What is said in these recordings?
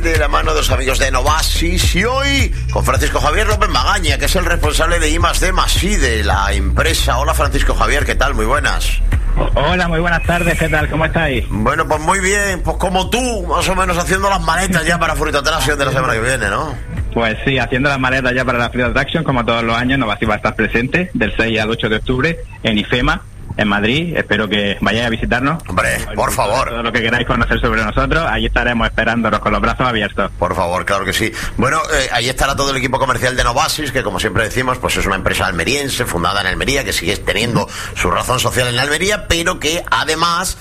De la mano de los amigos de Novasis y hoy con Francisco Javier López Magaña, que es el responsable de I+D+I de la empresa. Hola Francisco Javier, ¿qué tal? Muy buenas. Hola, muy buenas tardes, ¿qué tal? ¿Cómo estáis? Bueno, pues muy bien, pues como tú, más o menos haciendo las maletas ya para Fruit Attraction de la semana que viene, ¿no? Pues sí, haciendo las maletas ya para la Fruit Attraction, como todos los años. Novasis va a estar presente del 6 al 8 de octubre en IFEMA, en Madrid. Espero que vayáis a visitarnos. Hombre, por favor. Todo lo que queráis conocer sobre nosotros, ahí estaremos esperándonos con los brazos abiertos. Por favor, claro que sí. Bueno, ahí estará todo el equipo comercial de Novasis, que como siempre decimos, pues es una empresa almeriense, fundada en Almería, que sigue teniendo su razón social en Almería, pero que además,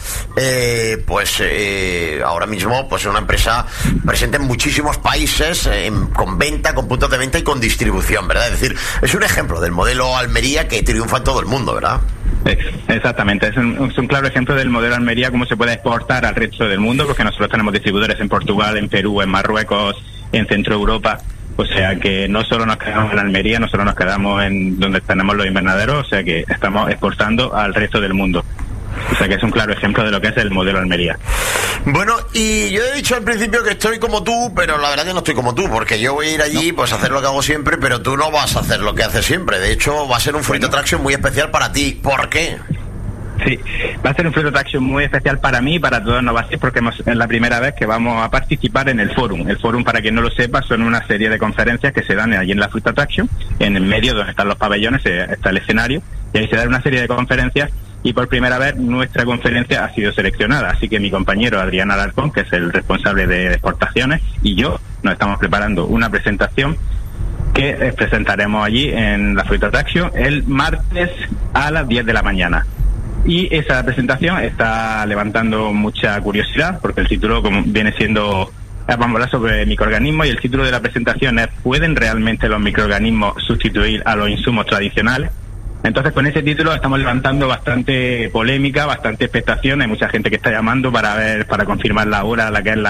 ahora mismo, pues es una empresa presente en muchísimos países, con venta, con puntos de venta y con distribución, ¿verdad? Es decir, es un ejemplo del modelo Almería que triunfa en todo el mundo, ¿verdad? Exactamente, es un claro ejemplo del modelo Almería, cómo se puede exportar al resto del mundo, porque nosotros tenemos distribuidores en Portugal, en Perú, en Marruecos, en Centro Europa. O sea que no solo nos quedamos en Almería, nosotros nos quedamos en donde tenemos los invernaderos, o sea que estamos exportando al resto del mundo. O sea que es un claro ejemplo de lo que es el modelo Almería. Bueno, y yo he dicho al principio que estoy como tú, pero la verdad que no estoy como tú, porque yo voy a ir allí, pues a hacer lo que hago siempre, pero tú no vas a hacer lo que haces siempre. De hecho, va a ser un Fruit Attraction muy especial para ti. ¿Por qué? Sí, va a ser un Fruit Attraction muy especial para mí y para todos Novasis, porque es la primera vez que vamos a participar en el Forum. El Forum, para quien no lo sepa, son una serie de conferencias que se dan allí en la Fruit Attraction, en el medio donde están los pabellones, está el escenario, y ahí se dan una serie de conferencias. Y por primera vez nuestra conferencia ha sido seleccionada, así que mi compañero Adrián Alarcón, que es el responsable de exportaciones, y yo nos estamos preparando una presentación que presentaremos allí en la Fruit Attraction el martes a las 10 de la mañana. Y esa presentación está levantando mucha curiosidad, porque el título como viene siendo... Vamos a hablar sobre microorganismos y el título de la presentación es ¿pueden realmente los microorganismos sustituir a los insumos tradicionales? Entonces, con ese título estamos levantando bastante polémica, bastante expectación. Hay mucha gente que está llamando para confirmar la hora a la que es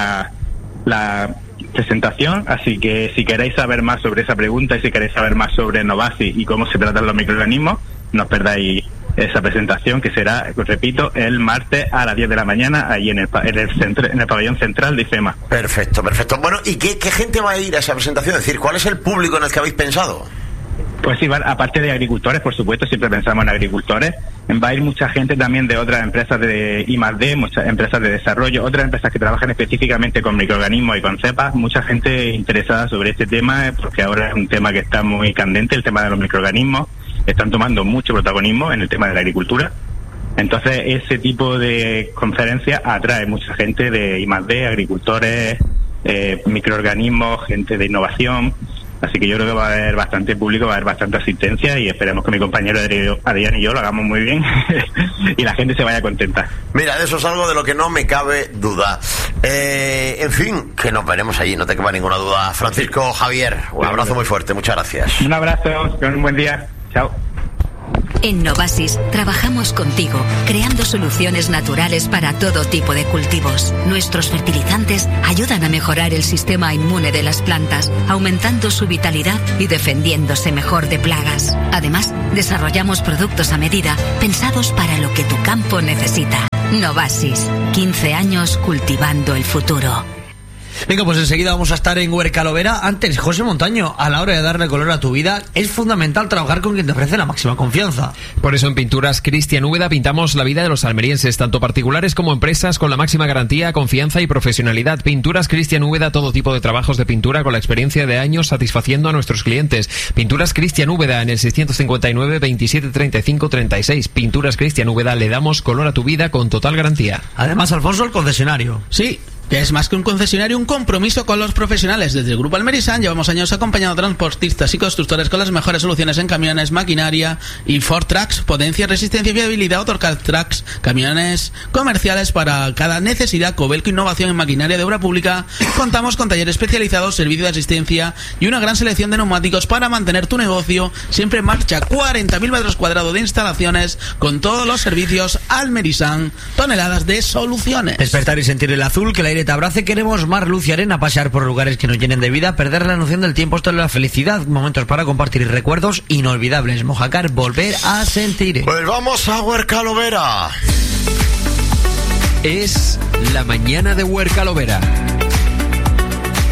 la presentación. Así que si queréis saber más sobre esa pregunta y si queréis saber más sobre Novasis y cómo se tratan los microorganismos, no os perdáis esa presentación, que será, repito, el martes a las 10 de la mañana, ahí en el pabellón central de IFEMA. Perfecto, perfecto. Bueno, ¿y qué gente va a ir a esa presentación? Es decir, ¿cuál es el público en el que habéis pensado? Pues sí, aparte de agricultores, por supuesto, siempre pensamos en agricultores. Va a ir mucha gente también de otras empresas de I+D, muchas empresas de desarrollo, otras empresas que trabajan específicamente con microorganismos y con cepas. Mucha gente interesada sobre este tema, porque ahora es un tema que está muy candente, el tema de los microorganismos. Están tomando mucho protagonismo en el tema de la agricultura. Entonces, ese tipo de conferencias atrae mucha gente de I+D, agricultores, microorganismos, gente de innovación. Así que yo creo que va a haber bastante público, va a haber bastante asistencia y esperemos que mi compañero Adrián y yo lo hagamos muy bien y la gente se vaya contenta. Mira, de eso es algo de lo que no me cabe duda. En fin, que nos veremos allí, no te quepa ninguna duda. Francisco Javier, un abrazo muy fuerte, muchas gracias. Un abrazo, un buen día. Chao. En Novasis trabajamos contigo, creando soluciones naturales para todo tipo de cultivos. Nuestros fertilizantes ayudan a mejorar el sistema inmune de las plantas, aumentando su vitalidad y defendiéndose mejor de plagas. Además, desarrollamos productos a medida, pensados para lo que tu campo necesita. Novasis, 15 años cultivando el futuro. Venga, pues enseguida vamos a estar en Huercalovera. Antes, José Montaño, a la hora de darle color a tu vida, es fundamental trabajar con quien te ofrece la máxima confianza. Por eso en Pinturas Cristian Úbeda pintamos la vida de los almerienses, tanto particulares como empresas, con la máxima garantía, confianza y profesionalidad. Pinturas Cristian Úbeda, todo tipo de trabajos de pintura con la experiencia de años satisfaciendo a nuestros clientes. Pinturas Cristian Úbeda en el 659 27 35 36. Pinturas Cristian Úbeda, le damos color a tu vida con total garantía. Además, Alfonso, el concesionario. Sí, que es más que un concesionario, un compromiso con los profesionales. Desde el Grupo Almerisan llevamos años acompañando a transportistas y constructores con las mejores soluciones en camiones, maquinaria y Ford Trucks, potencia, resistencia y fiabilidad. Autocar Trucks, camiones comerciales para cada necesidad. Cobelco, innovación en maquinaria de obra pública. Contamos con talleres especializados, servicio de asistencia y una gran selección de neumáticos para mantener tu negocio siempre en marcha. 40.000 metros cuadrados de instalaciones con todos los servicios. Almerisan, toneladas de soluciones. Despertar y sentir el azul, que el aire te abrace. Queremos mar, luz y arena, pasear por lugares que nos llenen de vida, perder la noción del tiempo, esto es la felicidad, momentos para compartir y recuerdos inolvidables. Mojácar, volver a sentir. Pues vamos a Huercalovera. Es la mañana de Huercalovera.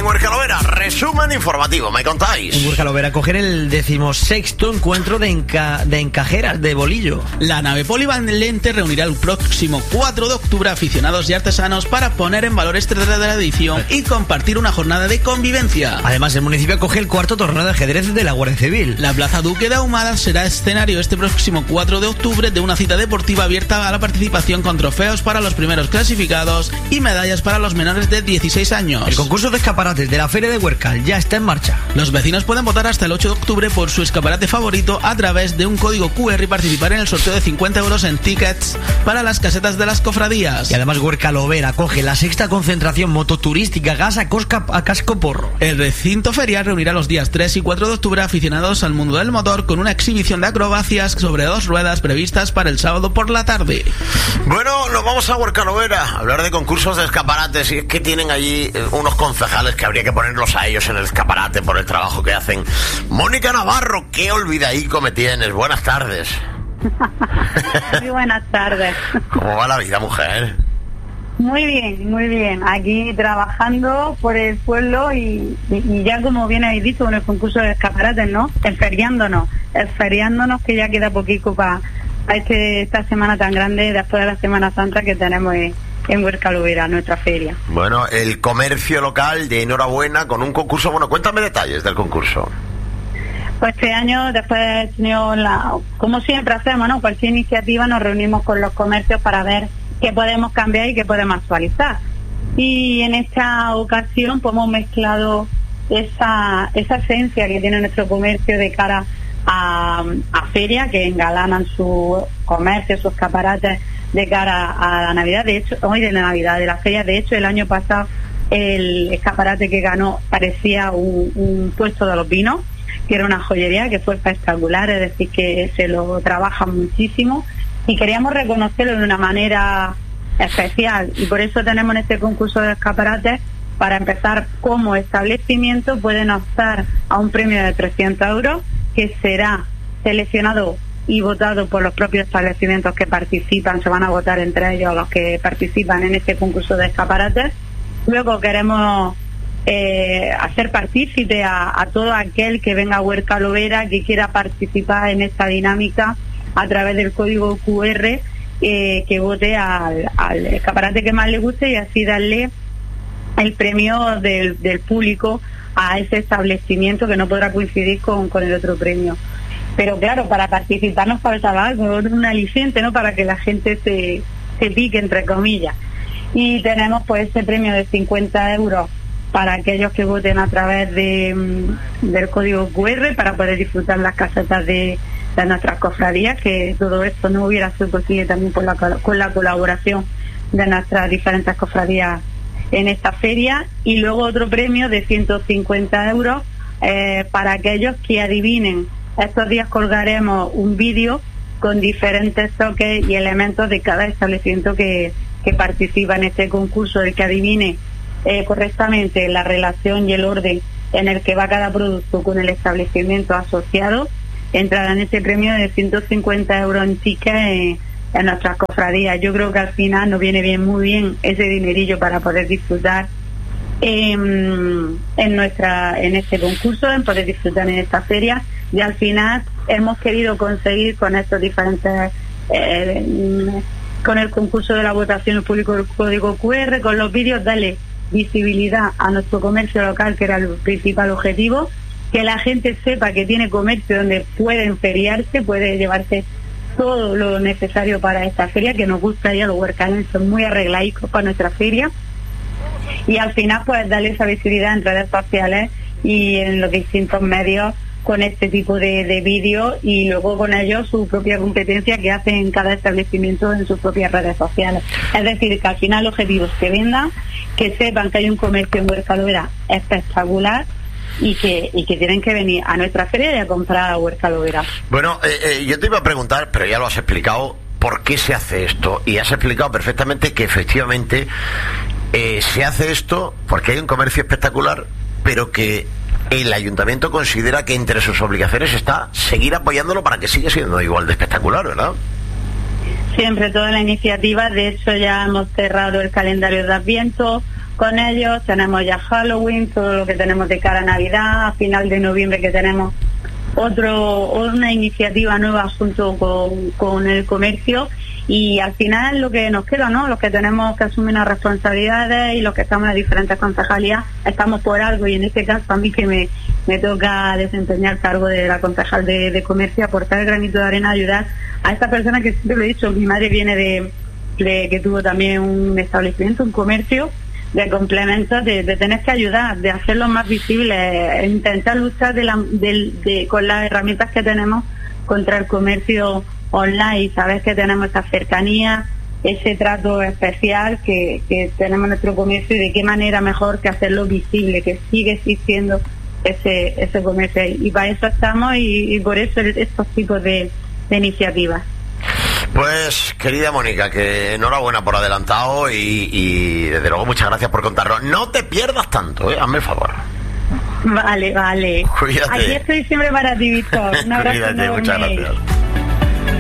Huerca Lovera. Resumen informativo, ¿me contáis? En Huerca Lovera coger el 16º encuentro de encajeras de bolillo. La nave polivalente reunirá el próximo 4 de octubre aficionados y artesanos para poner en valor esta tradición y compartir una jornada de convivencia. Además, el municipio acoge el 4º torneo de ajedrez de la Guardia Civil. La Plaza Duque de Ahumada será escenario este próximo 4 de octubre de una cita deportiva abierta a la participación con trofeos para los primeros clasificados y medallas para los menores de 16 años. El concurso de escaparates de la Feria de Huercal ya está en marcha. Los vecinos pueden votar hasta el 8 de octubre por su escaparate favorito a través de un código QR y participar en el sorteo de 50 euros en tickets para las casetas de las cofradías. Y además Huerca Lovera acoge la 6ª concentración mototurística Gas a Casco Porro. El recinto ferial reunirá los días 3 y 4 de octubre aficionados al mundo del motor con una exhibición de acrobacias sobre 2 ruedas previstas para el sábado por la tarde. Bueno, nos vamos a Huerca Lovera a hablar de concursos de escaparates, y es que tienen allí unos concejales que habría que ponerlos a ellos en el escaparate por el trabajo que hacen. Mónica Navarro, qué olvidadico me tienes. Buenas tardes. Muy buenas tardes. ¿Cómo va la vida, mujer? Muy bien. Aquí trabajando por el pueblo y ya, como bien habéis dicho, con el concurso de escaparates, ¿no? Esferiándonos, que ya queda poquito para esta semana tan grande después de la Semana Santa que tenemos en Huerca Lovera, nuestra feria. Bueno, el comercio local de enhorabuena con un concurso. Bueno, cuéntame detalles del concurso. Pues este año, después de tenido como siempre hacemos, ¿no? Cualquier iniciativa, nos reunimos con los comercios para ver qué podemos cambiar y qué podemos actualizar. Y en esta ocasión pues hemos mezclado esa esencia que tiene nuestro comercio de cara a feria, que engalanan su comercio, sus escaparates de cara a la Navidad. De hecho, hoy de la Navidad, de la feria, de hecho, el año pasado el escaparate que ganó parecía un puesto de los vinos, que era una joyería que fue espectacular, es decir, que se lo trabajan muchísimo y queríamos reconocerlo de una manera especial, y por eso tenemos en este concurso de escaparates, para empezar, como establecimiento pueden optar a un premio de 300 euros que será seleccionado y votado por los propios establecimientos que participan. Se van a votar entre ellos los que participan en este concurso de escaparates. Luego queremos hacer partícipe a todo aquel que venga a Huerca Lovera, que quiera participar en esta dinámica a través del código QR, que vote al escaparate que más le guste, y así darle el premio del público a ese establecimiento, que no podrá coincidir con el otro premio. Pero claro, para participar nos faltaba algo, un aliciente, ¿no? Para que la gente se pique, entre comillas. Y tenemos pues ese premio de 50 euros para aquellos que voten a través del código QR, para poder disfrutar las casetas de nuestras cofradías, que todo esto no hubiera sido posible también con la colaboración de nuestras diferentes cofradías en esta feria. Y luego otro premio de 150 euros para aquellos que adivinen. Estos días colgaremos un vídeo con diferentes toques y elementos de cada establecimiento que participa en este concurso. El que adivine correctamente la relación y el orden en el que va cada producto con el establecimiento asociado entrará en este premio de 150 euros en tickets en nuestras cofradías. Yo creo que al final nos viene muy bien ese dinerillo para poder disfrutar en este concurso, en poder disfrutar en esta feria. Y al final hemos querido conseguir con estos diferentes con el concurso de la votación público del código QR, con los vídeos, darle visibilidad a nuestro comercio local, que era el principal objetivo, que la gente sepa que tiene comercio donde puede feriarse, puede llevarse todo lo necesario para esta feria, que nos gusta ya, los huercalenses son muy arregladicos para nuestra feria. Y al final pues darle esa visibilidad en redes sociales y en los distintos medios con este tipo de vídeos, y luego con ellos su propia competencia que hacen en cada establecimiento en sus propias redes sociales. Es decir, que al final el objetivo es que vendan, que sepan que hay un comercio en Huerca Lovera espectacular y que tienen que venir a nuestra feria y a comprar a Huerca Lovera. Bueno, yo te iba a preguntar, pero ya lo has explicado, ¿por qué se hace esto? Y has explicado perfectamente que efectivamente se hace esto porque hay un comercio espectacular, pero que el ayuntamiento considera que entre sus obligaciones está seguir apoyándolo para que siga siendo igual de espectacular, ¿verdad? Siempre toda la iniciativa. De hecho, ya hemos cerrado el calendario de Adviento, con ellos. Tenemos ya Halloween, todo lo que tenemos de cara a Navidad, a final de noviembre que tenemos una iniciativa nueva junto con el comercio, y al final lo que nos queda, ¿no? Los que tenemos que asumir las responsabilidades y los que estamos en diferentes concejalías estamos por algo, y en este caso a mí que me toca desempeñar el cargo de la concejal de comercio, aportar el granito de arena, ayudar a esta persona que siempre lo he dicho, mi madre viene de que tuvo también un establecimiento, un comercio de complementos, de tener que ayudar, de hacerlo más visible, intentar luchar con las herramientas que tenemos contra el comercio online, y sabes que tenemos esa cercanía, ese trato especial que tenemos en nuestro comercio, y de qué manera mejor que hacerlo visible, que sigue existiendo ese comercio, y para eso estamos, y por eso estos tipos de iniciativas. Pues, querida Mónica, que enhorabuena por adelantado, y desde luego muchas gracias por contarlo. No te pierdas tanto, hazme el favor. Vale. Cuídate. Aquí estoy siempre para ti, Víctor. Un abrazo. Cuídate, muchas gracias.